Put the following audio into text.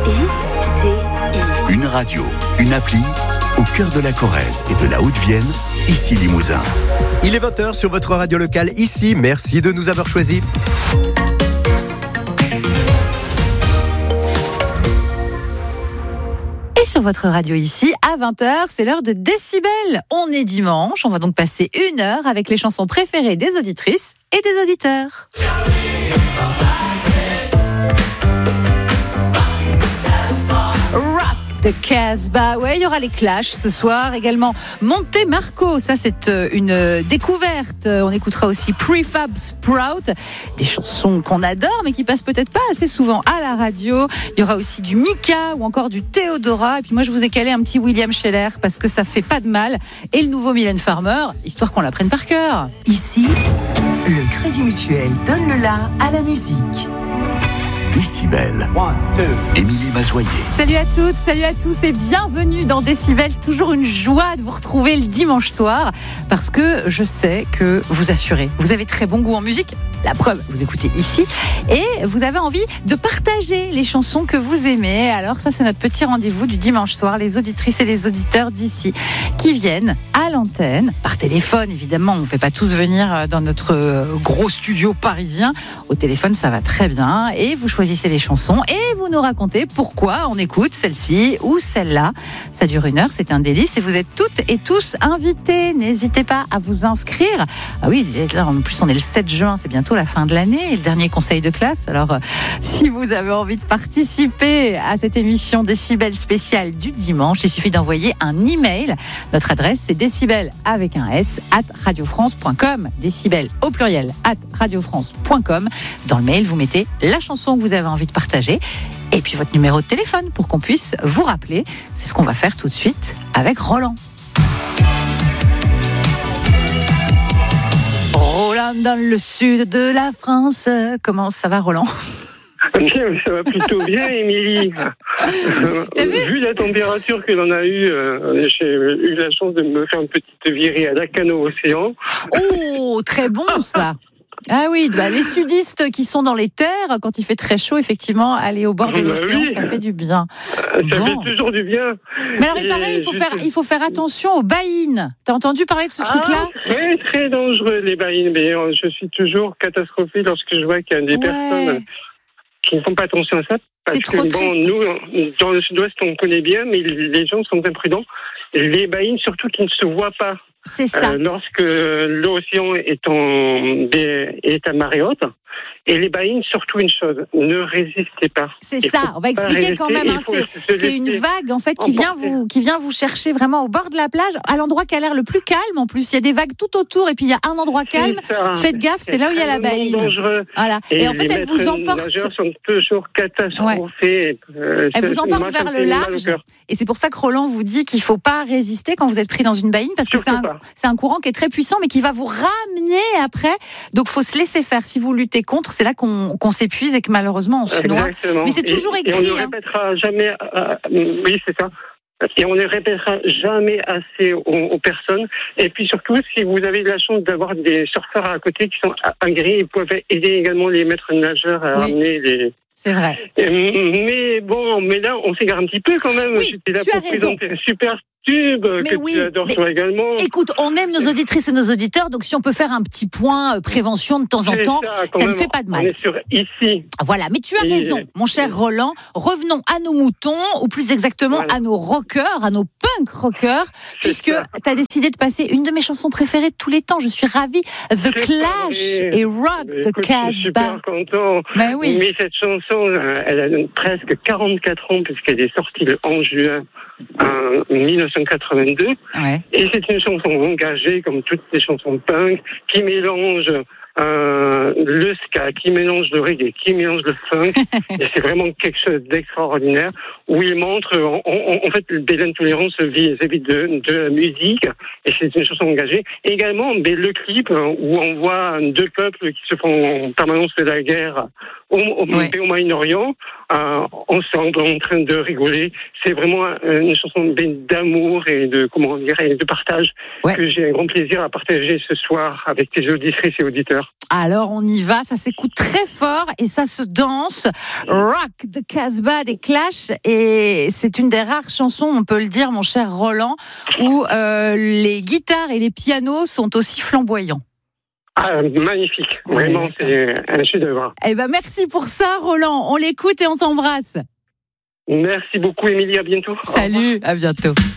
Une radio, une appli, au cœur de la Corrèze et de la Haute-Vienne, ici Limousin. Il est 20h sur votre radio locale, ici. Merci de nous avoir choisis. Et sur votre radio ici, à 20h, c'est l'heure de Décibel. On est dimanche, on va donc passer 1 heure avec les chansons préférées des auditrices et des auditeurs. The Casbah, ouais, il y aura les Clash ce soir, également Monte Marco, ça c'est une découverte. On écoutera aussi Prefab Sprout, des chansons qu'on adore mais qui passent peut-être pas assez souvent à la radio. Il y aura aussi du Mika ou encore du Theodora, et puis moi je vous ai calé un petit William Scheller parce que ça fait pas de mal, et le nouveau Mylène Farmer, histoire qu'on l'apprenne par cœur. Ici, le Crédit Mutuel donne le la à la musique. Décibel. Émilie Mazoyer. Salut à toutes, salut à tous et bienvenue dans Décibel. C'est toujours une joie de vous retrouver le dimanche soir parce que je sais que vous assurez. Vous avez très bon goût en musique. La preuve, vous écoutez ici et vous avez envie de partager les chansons que vous aimez. Alors ça, c'est notre petit rendez-vous du dimanche soir. Les auditrices et les auditeurs d'ici qui viennent à l'antenne, par téléphone évidemment. On ne fait pas tous venir dans notre gros studio parisien. Au téléphone, ça va très bien. Et vous choisissez les chansons et vous nous racontez pourquoi on écoute celle-ci ou celle-là. Ça dure 1 heure, c'est un délice et vous êtes toutes et tous invités. N'hésitez pas à vous inscrire. Ah oui, là, en plus on est le 7 juin, c'est bientôt la fin de l'année et le dernier conseil de classe. Alors, si vous avez envie de participer à cette émission Décibel spéciale du dimanche, il suffit d'envoyer un email. Notre adresse, c'est décibel avec un S @radiofrance.com. Décibel au pluriel @radiofrance.com. Dans le mail, vous mettez la chanson que vous avez envie de partager et puis votre numéro de téléphone pour qu'on puisse vous rappeler. C'est ce qu'on va faire tout de suite avec Roland. Roland dans le sud de la France. Comment ça va, Roland ? Bien, ça va plutôt bien, Émilie. Vu la température que l'on a eue, j'ai eu la chance de me faire une petite virée à Lacanau-Océan. Oh, très bon ça. Ah oui, bah, les sudistes qui sont dans les terres, quand il fait très chaud, effectivement, aller au bord de l'océan, oui. Ça fait du bien. Ça fait toujours du bien. Mais alors, il paraît, il faut faire attention aux baïnes. T'as entendu parler de ce truc-là ? Très, très dangereux, les baïnes. Mais je suis toujours catastrophée lorsque je vois qu'il y a des personnes qui ne font pas attention à ça. Parce c'est trop triste. Nous, dans le sud-ouest, on connaît bien, mais les gens sont imprudents. Les baïnes, surtout, qui ne se voient pas. C'est ça. Lorsque l'océan est à marée haute. Et les baïnes, surtout une chose, ne résistez pas. C'est ça, on va expliquer quand même. Hein, c'est une vague en fait qui vient vous chercher vraiment au bord de la plage, à l'endroit qui a l'air le plus calme. En plus, il y a des vagues tout autour et puis il y a un endroit calme. Faites gaffe, c'est là où il y a la baïne. Voilà. Et en fait, elle vous emporte. Les nageurs sont toujours catastrophés. Ouais. Elle vous emporte vers le large. Et c'est pour ça que Roland vous dit qu'il ne faut pas résister quand vous êtes pris dans une baïne parce que c'est un courant qui est très puissant mais qui va vous ramener après. Donc, il faut se laisser faire. Si vous luttez contre, c'est là qu'on s'épuise et que malheureusement on se noie. Mais c'est toujours écrit. Et on ne répétera jamais. Oui, c'est ça. Et on ne répétera jamais assez aux personnes. Et puis surtout, si vous avez la chance d'avoir des surfeurs à côté qui sont agréés, ils peuvent aider également les maîtres nageurs à ramener les. C'est vrai. Mais bon, là, on s'égare un petit peu quand même. Oui, j'étais là pour présenter un super tube que tu adores toi également. Écoute, on aime nos auditrices et nos auditeurs, donc si on peut faire un petit point prévention de temps en temps, ça ne fait pas de mal. On est sur ici. Voilà, mais tu as raison, mon cher Roland. Revenons à nos moutons, ou plus exactement à nos rockers, à nos punk rockers, puisque tu as décidé de passer une de mes chansons préférées de tous les temps. Je suis ravie. The Clash et Rock the Casbah. Je suis super content. Mais oui. Mais cette chanson, elle a presque 44 ans puisqu'elle est sortie le 11 juin 1982. Ouais. Et c'est une chanson engagée comme toutes les chansons punk qui mélange le ska, qui mélange le reggae, qui mélange le funk. Et c'est vraiment quelque chose d'extraordinaire où il montre, en fait, l'intolérance vis-à-vis de la musique. Et c'est une chanson engagée. Et également, le clip où on voit deux peuples qui se font en permanence de la guerre au Moyen-Orient, ensemble, en train de rigoler. C'est vraiment une chanson d'amour et de partage que j'ai un grand plaisir à partager ce soir avec tes auditrices et auditeurs. Alors on y va, ça s'écoute très fort et ça se danse. Rock the Casbah des Clash, et c'est une des rares chansons, on peut le dire, mon cher Roland, où les guitares et les pianos sont aussi flamboyants. Ah, magnifique. Vraiment, c'est un chef-d'œuvre. Eh ben, merci pour ça, Roland. On l'écoute et on t'embrasse. Merci beaucoup, Émilie. À bientôt. Salut, à bientôt.